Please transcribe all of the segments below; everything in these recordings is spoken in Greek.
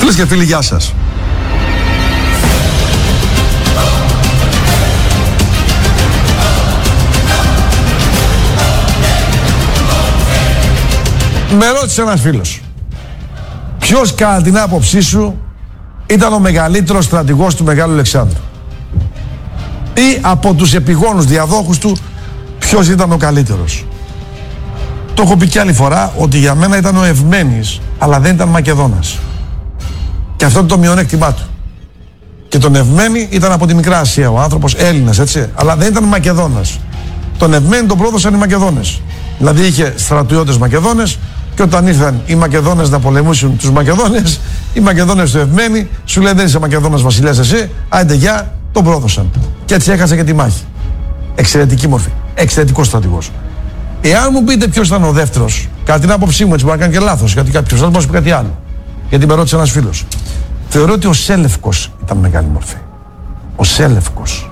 Φίλες και φίλοι, γεια σας. Με ρώτησε ένας φίλος, ποιος κατά την άποψή σου ήταν ο μεγαλύτερος στρατηγός του Μεγάλου Αλεξάνδρου, ή από τους επιγόνους διαδόχους του ποιος ήταν ο καλύτερος? Το έχω πει κι άλλη φορά ότι για μένα ήταν ο Ευμένης, αλλά δεν ήταν Μακεδόνας. Και αυτό είναι το μειονέκτημά του. Και τον Ευμένη ήταν από τη Μικρά Ασία, ο άνθρωπος Έλληνας, έτσι, αλλά δεν ήταν Μακεδόνας. Τον Ευμένη τον πρόδωσαν οι Μακεδόνες. Δηλαδή είχε στρατιώτες Μακεδόνες, και όταν ήρθαν οι Μακεδόνες να πολεμούσουν τους Μακεδόνες, οι Μακεδόνες του Ευμένη σου λένε δεν είσαι Μακεδόνας βασιλιάς εσύ, άντε γεια, τον πρόδωσαν. Και έτσι έχασε και τη μάχη. Εξαιρετική μορφή. Εξαιρετικός στρατηγός. Εάν μου πείτε ποιος ήταν ο δεύτερος, κατά την άποψή μου, έτσι μπορεί να κάνει και λάθος, γιατί κάποιος άλλος μπορεί να πει κάτι άλλο. Γιατί με ρώτησε ένας φίλος. Θεωρώ ότι ο Σέλευκος ήταν μεγάλη μορφή. Ο Σέλευκος.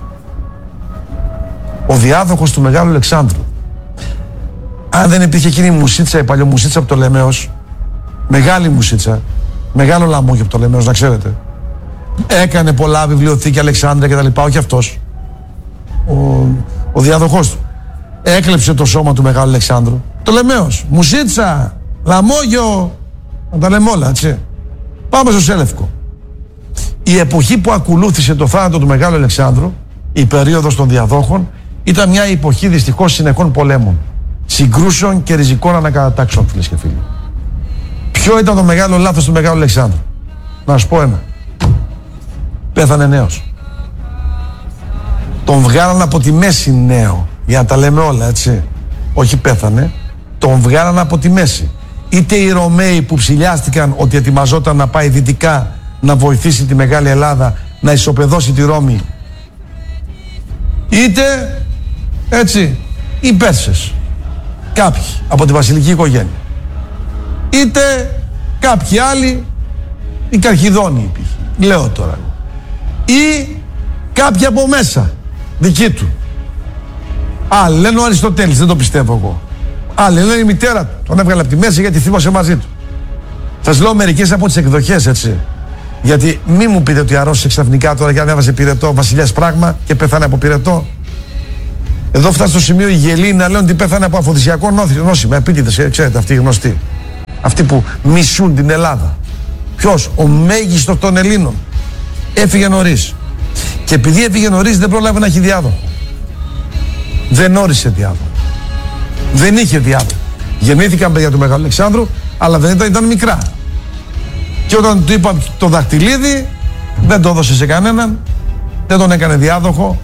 Ο διάδοχος του Μεγάλου Αλεξάνδρου. Αν δεν υπήρχε εκείνη η μουσίτσα, η παλιομουσίτσα από το Λεμέος, μεγάλη μουσίτσα, μεγάλο λαμόγιο από το Λεμέος, να ξέρετε. Έκανε πολλά βιβλιοθήκη Αλεξάνδρεια κτλ. Όχι αυτός. Ο διάδοχός του. Έκλεψε το σώμα του Μεγάλου Αλεξάνδρου. Το Λεμέος. Μουσίτσα, λαμόγιο, να τα λέμε όλα, έτσι. Πάμε στο Σέλευκο. Η εποχή που ακολούθησε το θάνατο του Μεγάλου Αλεξάνδρου, η περίοδος των διαδόχων, ήταν μια εποχή δυστυχώς συνεχών πολέμων, συγκρούσεων και ριζικών ανακατατάξεων, φίλες και φίλοι. Ποιο ήταν το μεγάλο λάθος του Μεγάλου Αλεξάνδρου? Να σας πω ένα. Πέθανε νέος. Τον βγάλαν από τη μέση νέο, για να τα λέμε όλα, έτσι. Όχι πέθανε, τον βγάλαν από τη μέση. Είτε οι Ρωμαίοι που ψηλιάστηκαν ότι ετοιμαζόταν να πάει δυτικά να βοηθήσει τη Μεγάλη Ελλάδα να ισοπεδώσει τη Ρώμη, είτε έτσι οι Πέρσες, κάποιοι από τη βασιλική οικογένεια, είτε κάποιοι άλλοι, οι Καρχιδόνοι υπήρχε, λέω τώρα, ή κάποιοι από μέσα δική του. Άλλοι λένε ο Αριστοτέλης, δεν το πιστεύω εγώ. Άλλοι λένε η μητέρα του, τον έβγαλε από τη μέση γιατί θύμωσε μαζί του. Σας λέω μερικές από τις εκδοχές, έτσι. Γιατί μη μου πείτε ότι αρρώστησε ξαφνικά τώρα και ανέβασε πυρετό, βασιλιάς πράγμα, και πέθανε από πυρετό. Εδώ φτάσει στο σημείο οι γελοί να λένε ότι πέθανε από αφοδισιακό νόσημα. Επίτηδες, ξέρετε, αυτοί οι γνωστοί. Αυτοί που μισούν την Ελλάδα. Ποιος? Ο μέγιστος των Ελλήνων. Έφυγε νωρίς. Και επειδή έφυγε νωρίς δεν πρόλαβε να έχει διάδοχο. Δεν όρισε διάδοχο. Δεν είχε διάδοχο. Γεννήθηκαν παιδιά του Μεγάλου Αλεξάνδρου, αλλά δεν ήταν μικρά. Και όταν του είπαν το δαχτυλίδι, δεν το έδωσε σε κανέναν, δεν τον έκανε διάδοχο.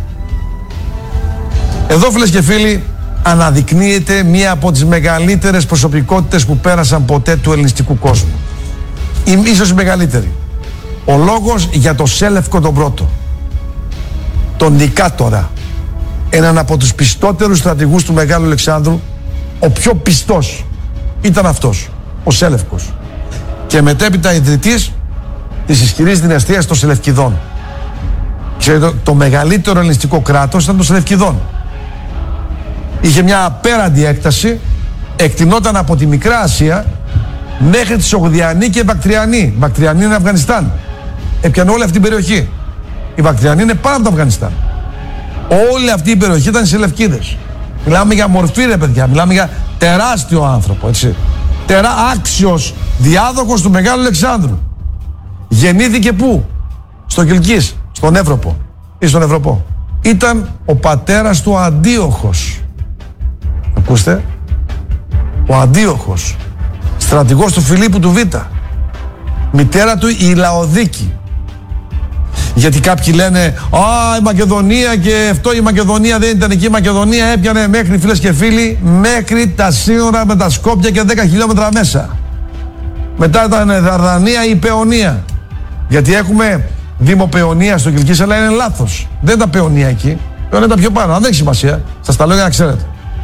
Εδώ, φίλες και φίλοι, αναδεικνύεται μία από τις μεγαλύτερες προσωπικότητες που πέρασαν ποτέ του ελληνιστικού κόσμου. Ίσως η μεγαλύτερη. Ο λόγος για το Σέλευκο τον πρώτο. Τον Νικάτορα. Έναν από τους πιστότερους στρατηγούς του Μεγάλου Αλεξάνδρου. Ο πιο πιστός ήταν αυτός, ο Σέλευκος. Και μετέπειτα ιδρυτής της ισχυρής δυναστείας των Σελευκηδών. Ξέρετε, το μεγαλύτερο ελληνιστικό κράτος ήταν των Σελευκηδών. Είχε μια απέραντη έκταση, εκτινόταν από τη Μικρά Ασία μέχρι τη Σογδιανή και Βακτριανή. Βακτριανή είναι Αφγανιστάν. Έπιανε όλη αυτή την περιοχή. Η Βακτριανή είναι πάνω από το Αφγανιστάν. Όλη αυτή η περιοχή ήταν οι Σελευκίδες. Μιλάμε για μορφή, ρε παιδιά, μιλάμε για τεράστιο άνθρωπο, έτσι. Άξιος διάδοχος του Μεγάλου Αλεξάνδρου. Γεννήθηκε πού? Στο Κιλκής, στον Εύρωπο ή στον Ευρωπό. Ήταν ο πατέρας του Αντίοχος. Ακούστε. Ο Αντίοχος, στρατηγός του Φιλίππου του Β. Μητέρα του η Λαοδίκη. Γιατί κάποιοι λένε η Μακεδονία και αυτό, η Μακεδονία δεν ήταν εκεί. Η Μακεδονία έπιανε μέχρι, φίλες και φίλοι, μέχρι τα σύνορα με τα Σκόπια και 10 χιλιόμετρα μέσα. Μετά ήταν Δαρδανία ή Παιωνία. Γιατί έχουμε Δήμο Παιωνία στο Κιλκής, αλλά είναι λάθος. Δεν ήταν Παιωνία εκεί. Παιωνία ήταν πιο πάνω. Αν δεν έχει σημασία, σας τα λέω για να ξέρετε.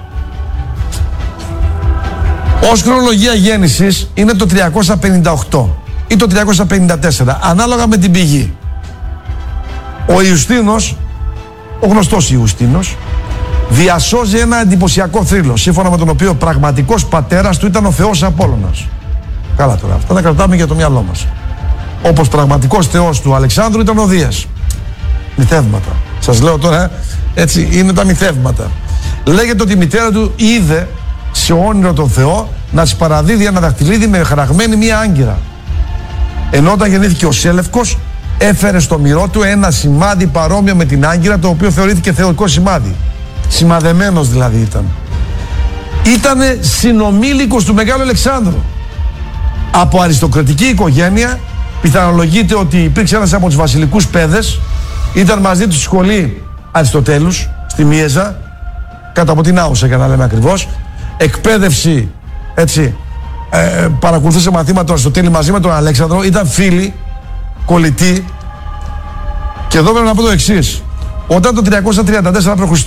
Ως χρονολογία γέννησης είναι το 358 ή το 354, ανάλογα με την πηγή. Ο Ιουστίνος, ο γνωστός Ιουστίνος, διασώζει ένα εντυπωσιακό θρύλο, σύμφωνα με τον οποίο πραγματικός πατέρας του ήταν ο Θεός Απόλλωνας. Καλά τώρα, αυτά τα κρατάμε για το μυαλό μας. όπως πραγματικός θεός του Αλεξάνδρου ήταν ο Δίας. Μυθεύματα. Σας λέω τώρα, έτσι είναι τα μυθεύματα. Λέγεται ότι η μητέρα του είδε σε όνειρο τον Θεό να της παραδίδει ένα δαχτυλίδι με χαραγμένη μία άγκυρα. Ενώ όταν γεννήθηκε ο Σέλευκος, έφερε στο μυρό του ένα σημάδι παρόμοιο με την άγκυρα, το οποίο θεωρήθηκε θεϊκό σημάδι. Σημαδεμένος δηλαδή ήταν. Ήτανε συνομήλικος του Μεγάλου Αλεξάνδρου. Από αριστοκρατική οικογένεια, πιθανολογείται ότι υπήρξε ένας από τους βασιλικούς παιδες, ήταν μαζί του στη σχολή Αριστοτέλους, στη Μίεζα, κάτω από την Άουσα για να λέμε ακριβώς. Εκπαίδευση, έτσι, παρακολουθούσε μαθήματα του Αριστοτέλη μαζί με τον Αλέξανδρο, ήταν φίλοι, κολλητοί. Και εδώ πρέπει να πω το εξής. Όταν το 334 π.Χ.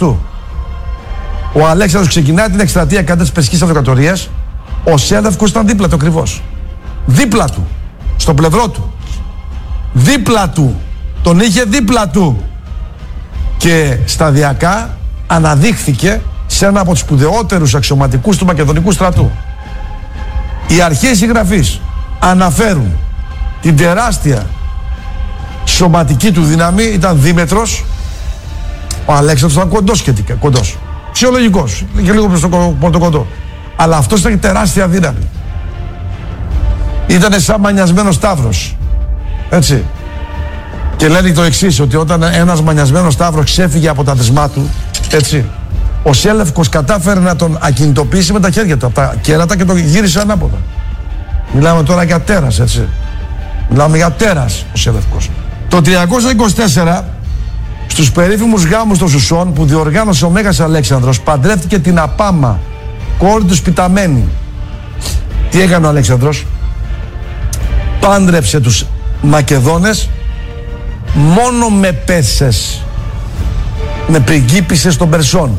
ο Αλέξανδρος ξεκινάει την εκστρατεία κατά της Περσικής Αυτοκρατορίας, ο Σέλευκος ήταν δίπλα του ακριβώς. Δίπλα του, στο πλευρό του. Δίπλα του. Τον είχε δίπλα του. Και σταδιακά αναδείχθηκε σε ένα από τους σπουδαιότερους αξιωματικούς του Μακεδονικού στρατού. Οι αρχαίες συγγραφείς αναφέρουν την τεράστια σωματική του δύναμη, ήταν δίμετρος. Ο Αλέξανδρος ήταν κοντός σχετικά, κοντός. Φυσιολογικός, και λίγο προς το πορτοκοντό. Αλλά αυτός ήταν τεράστια δύναμη. Ήτανε σαν μανιασμένος σταύρος. Έτσι. Και λένε το εξής, ότι όταν ένας μανιασμένος σταύρος ξέφυγε από τα δεσμά του, έτσι, ο Σέλευκος κατάφερε να τον ακινητοποιήσει με τα χέρια του, από τα κέρατα, και τον γύρισε ανάποδα. Μιλάμε τώρα για τέρας, έτσι. Μιλάμε για τέρας ο Σέλευκος. Το 324, στους περίφημους γάμους των Σουσών που διοργάνωσε ο Μέγας Αλέξανδρος, παντρεύτηκε την Απάμα, κόρη του Σπιταμένη. Τι έκανε ο Αλέξανδρος? Πάντρεψε τους Μακεδόνες μόνο με Πέρσες, με πριγκίπισσες των Περσών.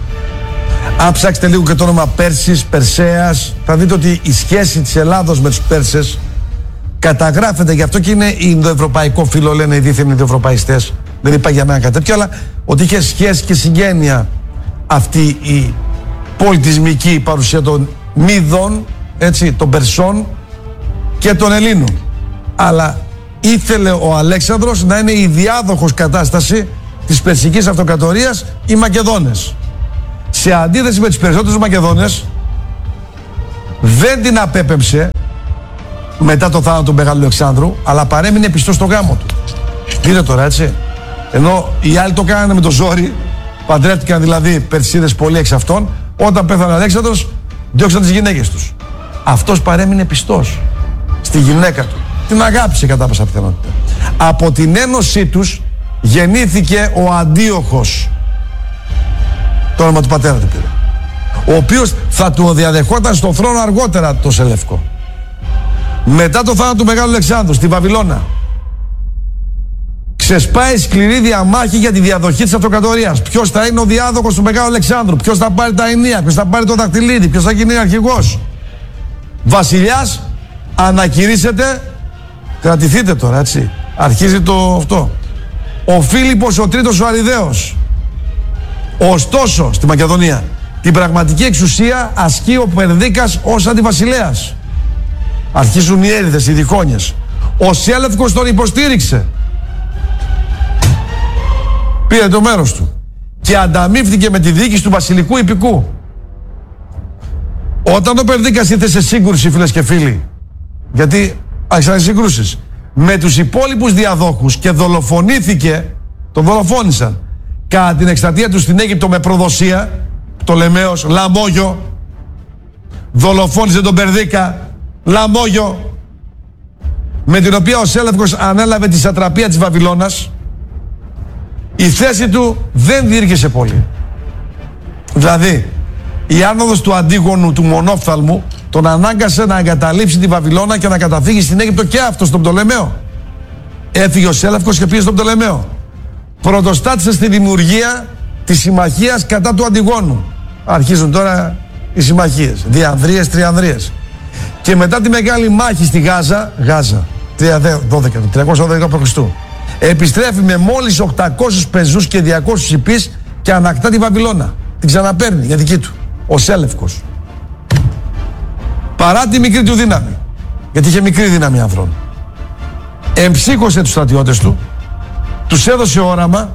Αν ψάξετε λίγο και το όνομα Πέρσης, Περσέας, θα δείτε ότι η σχέση της Ελλάδος με τους Πέρσες καταγράφεται, γι' αυτό και είναι ινδοευρωπαϊκό φύλλο, λένε οι δίθεν ινδοευρωπαϊστές. Δεν είπα για μένα κάτι τέτοιο, αλλά ότι είχε σχέση και συγγένεια αυτή η πολιτισμική παρουσία των Μύδων, έτσι, των Περσών και των Ελλήνων. Αλλά ήθελε ο Αλέξανδρος να είναι η διάδοχος κατάσταση της Περσικής Αυτοκρατορίας οι Μακεδόνες. Σε αντίθεση με τους περισσότερους Μακεδόνες, δεν την απέπεμψε μετά το θάνατο του Μεγάλου Αλεξάνδρου, αλλά παρέμεινε πιστός στο γάμο του. Δείτε τώρα, έτσι. Ενώ οι άλλοι το κάνανε με το ζόρι, παντρεύτηκαν δηλαδή Περσίδες πολλοί εξ αυτών, όταν πέθανε ο Αλέξανδρος, διώξαν τις γυναίκες τους. Αυτός παρέμεινε πιστός στη γυναίκα του. Την αγάπησε κατά πάσα πιθανότητα. Από την ένωσή τους γεννήθηκε ο Αντίοχος. Το όνομα του πατέρα του πήρε. Ο οποίος θα του διαδεχόταν στον θρόνο αργότερα το Σελεύκο. Μετά το θάνατο του Μεγάλου Αλεξάνδρου στη Βαβυλώνα, ξεσπάει σκληρή διαμάχη για τη διαδοχή της αυτοκρατορίας. Ποιος θα είναι ο διάδοχος του Μεγάλου Αλεξάνδρου, ποιος θα πάρει τα ενία, ποιος θα πάρει το δαχτυλίδι, ποιος θα γίνει αρχηγός. Βασιλιάς ανακηρύσσεται, κρατηθείτε τώρα, έτσι, αρχίζει το αυτό, ο Φίλιππος ο Τρίτος ο Αριδαίος. Ωστόσο στη Μακεδονία την πραγματική εξουσία ασκεί ο Περδίκας ως αντιβασιλέας. Αρχίζουν οι έρηδες, οι διχόνιες. Ο Σέλευκος τον υποστήριξε, πήρε το μέρος του και ανταμείφθηκε με τη διοίκηση του βασιλικού υπηκού. Όταν ο Περδίκας ήρθε σε σύγκρουση, φίλες και φίλοι, γιατί άρχισαν συγκρούσεις με τους υπόλοιπους διαδόχους και δολοφονήθηκε, τον δολοφόνησαν κατά την εκστρατεία του στην Αίγυπτο με προδοσία, Πτολεμαίος, Λαμόγιο, δολοφόνησε τον Περδίκα, Λαμόγιο, με την οποία ο Σέλευκος ανέλαβε τη σατραπία της Βαβυλώνας. Η θέση του δεν διήρκησε πολύ. Δηλαδή, η άνοδος του Αντίγονου, του Μονόφθαλμου, τον ανάγκασε να εγκαταλείψει τη Βαβυλώνα και να καταφύγει στην Αίγυπτο και αυτό στον Πτολεμαίο. Έφυγε ο Σέλευκος και πήγε στον Πτολεμαίο. Πρωτοστάτησε στη δημιουργία της συμμαχίας κατά του Αντιγόνου. Αρχίζουν τώρα οι συμμαχίες, Διανδρίες, Τριανδρίες. Και μετά τη μεγάλη μάχη στη Γάζα, 312 π.Χ., επιστρέφει με μόλις 800 πεζούς και 200 υπείς και ανακτά τη Βαβυλώνα. Την ξαναπαίρνει για δική του, ο Σέλευκος. Παρά τη μικρή του δύναμη, γιατί είχε μικρή δύναμη ανθρώπου. εμψύχωσε τους στρατιώτες του, τους έδωσε όραμα,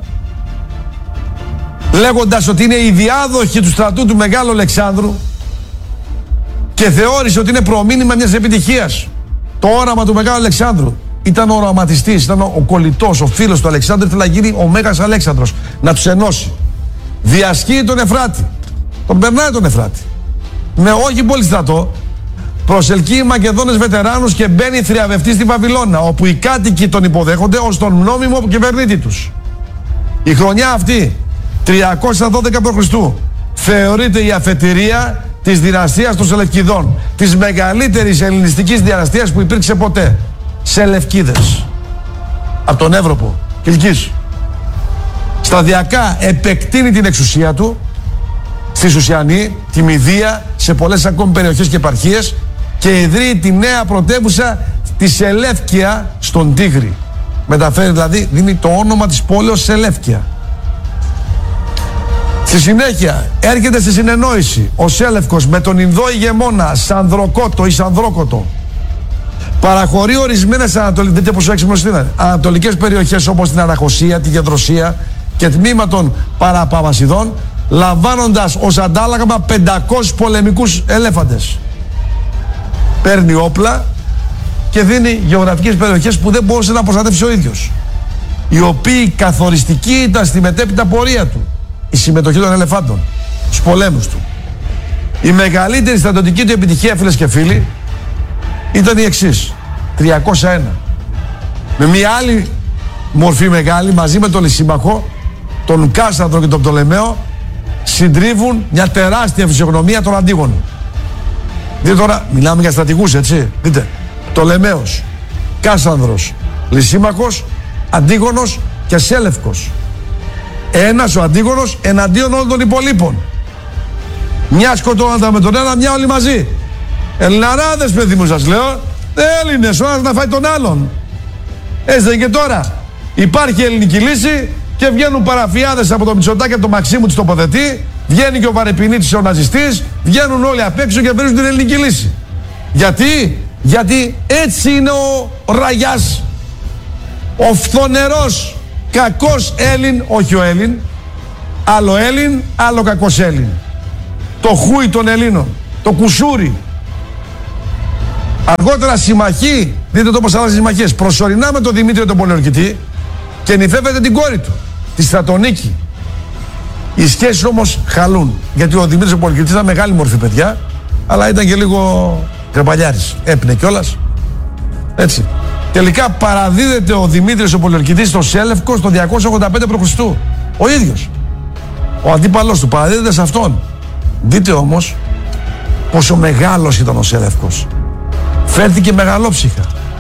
λέγοντας ότι είναι οι διάδοχοι του στρατού του Μεγάλου Αλεξάνδρου, και θεώρησε ότι είναι προμήνυμα μιας επιτυχίας. Το όραμα του Μεγάλου Αλεξάνδρου. Ήταν ο οραματιστής, ήταν ο κολλητός, ο φίλος του Αλεξάνδρου, ήθελε να γίνει ο Μέγας Αλέξανδρος, να τους ενώσει. Διασχεί τον Εφράτη, τον περνάει τον Εφράτη, με όχι πολύ στρατό, προσελκύει Μακεδόνες βετεράνους και μπαίνει θριαβευτή στη Βαβυλώνα, όπου οι κάτοικοι τον υποδέχονται ως τον νόμιμο κυβερνήτη τους. Η χρονιά αυτή, 312 π.Χ., θεωρείται η αφετηρία της δυναστείας των Σελευκηδών, της μεγαλύτερης ελληνιστικής δυναστείας που υπήρξε ποτέ. Σελευκίδες, από τον Εύρωπο, Κιλκής. Σταδιακά επεκτείνει την εξουσία του στη Σουσιανή, τη Μηδία, σε πολλές ακόμη περιοχές και επαρχίες, και ιδρύει τη νέα πρωτεύουσα τη Σελεύκια στον Τίγρη. Μεταφέρει δηλαδή, δίνει το όνομα της πόλεως Σελεύκια. Στη συνέχεια έρχεται στη συνεννόηση ο Σέλευκος με τον Ινδό ηγεμόνα Σανδροκότο ή Σανδρόκοτο. Παραχωρεί ορισμένες ανατολικές περιοχές, όπως την Αναχωσία, τη Γεδροσία και τμήμα των Παραπαμασιδών, λαμβάνοντας ως αντάλλαγμα 500 πολεμικούς ελέφαντες. Παίρνει όπλα και δίνει γεωγραφικές περιοχές που δεν μπορούσε να προστατεύσει ο ίδιος, οι οποίοι καθοριστικοί ήταν στη μετέπειτα πορεία του, η συμμετοχή των ελεφάντων στους πολέμους του. Η μεγαλύτερη στρατιωτική του επιτυχία, φίλες και φίλοι, ήταν η εξής: 301. Με μια άλλη μορφή μεγάλη, μαζί με τον Λυσίμαχο, τον Κάσανδρο και τον Πτολεμαίο, συντρίβουν μια τεράστια φυσιογνωμία των Αντίγονων. Δείτε τώρα, μιλάμε για στρατηγούς, έτσι. Δείτε, Πτολεμαίος, Κάσανδρος, Λυσίμαχος, Αντίγονος και Σέλευκος. Ένας ο Αντίγονος εναντίον όλων των υπολείπων. Μια σκοτώνονταν με τον ένα, μια όλοι μαζί. Ελληναράδες, παιδί μου, σας λέω. Έλληνες, ο ένας να φάει τον άλλον. Έτσι δεν και τώρα. Υπάρχει ελληνική λύση και βγαίνουν παραφιάδες από το Μητσοτάκη και από το Μαξίμου της τοποθετεί. Βγαίνει και ο Βαρεπινίτης ο ναζιστής. Βγαίνουν όλοι απ' έξω και βρίσκουν την ελληνική λύση. Γιατί έτσι είναι ο Ραγιάς. Ο φθονερός κακός Έλλην, όχι ο Έλλην. Άλλο Έλλην, άλλο κακός Έλλην. Το χούι των Ελλήνων. Το κουσούρι. Αργότερα συμμαχεί, δείτε το πως αλλάζει συμμαχίες, προσωρινά με τον Δημήτριο τον Πολιορκητή, και νυφεύεται την κόρη του, τη Στρατονίκη. Οι σχέσεις όμως χαλούν, γιατί ο Δημήτρης ο Πολιορκητής ήταν μεγάλη μορφή παιδιά, αλλά ήταν και λίγο κρεπαλιάρης. Έπινε κιόλας. Έτσι. Τελικά παραδίδεται ο Δημήτρης ο Πολιορκητής στο Σέλευκο το 285 π.Χ. Ο ίδιος. Ο αντίπαλος του παραδίδεται σε αυτόν. Δείτε όμως πόσο μεγάλος ήταν ο Σέλευκος. Φέρθηκε μεγαλόψυχα.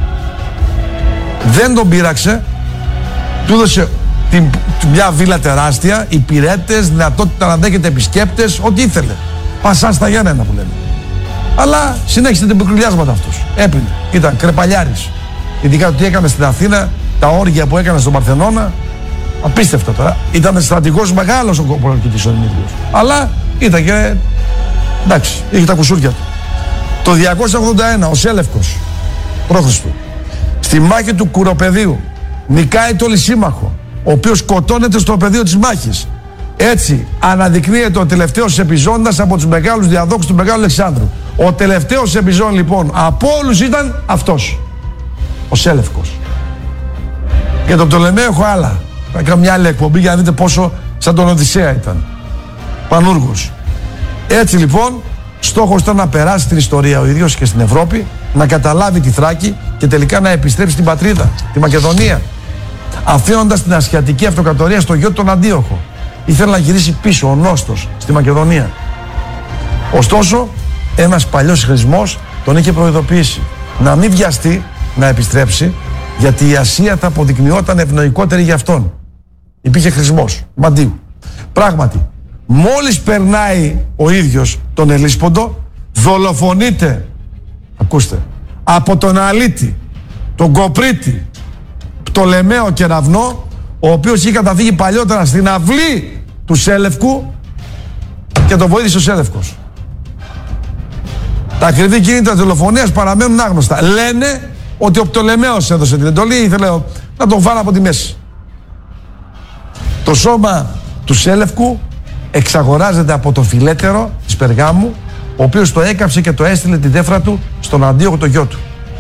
Δεν τον πείραξε. Του έδωσε μια βίλα τεράστια, υπηρέτες, δυνατότητα να δέχεται επισκέπτες, ό,τι ήθελε. Πασά στα Γιάννενα που λένε. Αλλά συνέχισε την πικρουλιάσματα αυτός. Έπινε. Ήταν κρεπαλιάρης. Ειδικά το τι έκανε στην Αθήνα, τα όργια που έκανε στον Παρθενώνα. Απίστευτο τώρα. Ήταν στρατηγός μεγάλος ο Πολιορκητής ο Δημήτριος. Αλλά ήταν και. Εντάξει, είχε τα κουσούρια του. Το 281 ο Σέλευκος π.Χ. στη μάχη του Κουροπεδίου νικάει το Λυσίμαχο, ο οποίος σκοτώνεται στο πεδίο της μάχης. Έτσι αναδεικνύεται ο τελευταίος επιζώντας από τους μεγάλους διαδόχους του Μεγάλου Αλεξάνδρου. Ο τελευταίος επιζών λοιπόν από όλους ήταν αυτός, ο Σέλευκος. Για τον Πτολεμαίο έχω άλλα. Θα κάνω μια άλλη εκπομπή για να δείτε πόσο σαν τον Οδυσσέα ήταν. Πανούργος. Έτσι λοιπόν, στόχος ήταν να περάσει στην ιστορία ο ίδιος και στην Ευρώπη, να καταλάβει τη Θράκη και τελικά να επιστρέψει στην πατρίδα, τη Μακεδονία, αφήνοντας την Ασιατική Αυτοκρατορία στο γιο του τον Αντίοχο. Ήθελε να γυρίσει πίσω ο Νόστος στη Μακεδονία. Ωστόσο, ένας παλιός χρησμός τον είχε προειδοποιήσει να μην βιαστεί να επιστρέψει, γιατί η Ασία θα αποδεικνυόταν ευνοϊκότερη για αυτόν. Υπήρχε χρησμός Μαντίου. Πράγματι, μόλις περνάει ο ίδιος τον Ελίσποντο, δολοφονείται, ακούστε, από τον Αλίτη, τον Κοπρίτη, Πτολεμαίο Κεραυνό, ο οποίος είχε καταφύγει παλιότερα στην αυλή του Σέλευκου και τον βοήθησε ο Σέλευκος. Τα ακριβή κίνητρα δολοφονίας παραμένουν άγνωστα. Λένε ότι ο Πτολεμαίος έδωσε την εντολή, ήθελε να τον βάλει από τη μέση. Το σώμα του Σέλευκου εξαγοράζεται από το Φιλέτερο της Περγάμου, ο οποίος το έκαψε και το έστειλε την τέφρα του στον Αντίοχο το γιο του.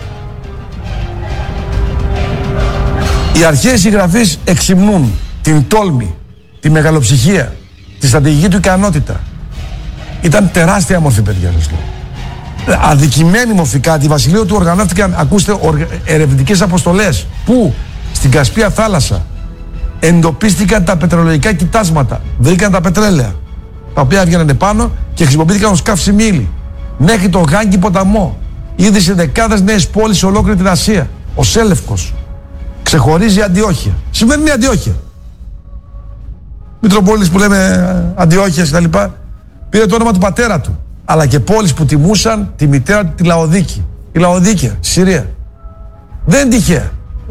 Οι αρχαίοι συγγραφείς εξυμνούν την τόλμη, τη μεγαλοψυχία, τη στρατηγική του ικανότητα. Ήταν τεράστια μορφή, παιδιά, σας λέω. Αδικημένη μορφή. Κατά τη Βασιλείο του οργανώθηκαν, ακούστε, ερευνητικές αποστολές που στην Κασπία θάλασσα εντοπίστηκαν τα πετρελαϊκά κοιτάσματα, βρήκαν τα πετρέλαια τα οποία έβγαιναν επάνω και χρησιμοποιήθηκαν ως καύσιμη ύλη. Μέχρι το Γάγκη ποταμό είδε σε δεκάδες νέες πόλεις σε ολόκληρη την Ασία. Ο Σέλευκος ξεχωρίζει Αντιόχεια. Σημερινή Αντιόχεια. Μητροπόλεις που λέμε Αντιόχειας κτλ. Πήρε το όνομα του πατέρα του. Αλλά και πόλεις που τιμούσαν τη μητέρα του, τη Λαοδίκη. Η Λαοδίκια, στη Συρία. Δεν είναι τυχαία.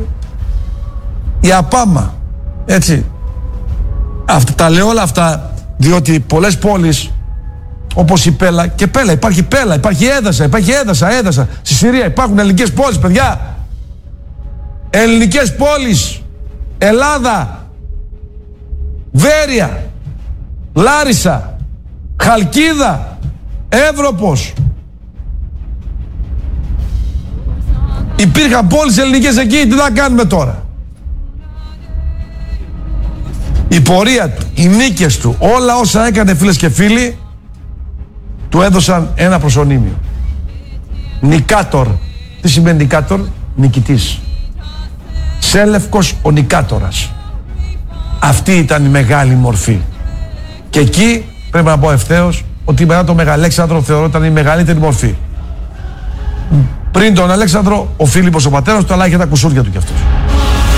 Η Απάμα. Έτσι. Τα λέω όλα αυτά διότι πολλές πόλεις όπως η Πέλα, και Πέλα, υπάρχει Έδασα, στη Συρία υπάρχουν ελληνικές πόλεις, παιδιά. Ελληνικές πόλεις. Ελλάδα, Βέρεια, Λάρισα, Χαλκίδα, Εύρωπος. Υπήρχαν πόλεις ελληνικές εκεί, τι να κάνουμε τώρα. Η πορεία του, οι νίκες του, όλα όσα έκανε, φίλες και φίλοι, του έδωσαν ένα προσωνύμιο. Νικάτορ. Τι σημαίνει νικάτορ? Νικητής. Σέλευκος ο νικάτορας. Αυτή ήταν η μεγάλη μορφή. Και εκεί πρέπει να πω ευθέως ότι μετά τον Μεγαλέξανδρο θεωρώ ήταν η μεγαλύτερη μορφή. Πριν τον Αλέξανδρο, ο Φίλιππος ο πατέρας του, αλλά είχε τα κουσούρια του κι αυτός.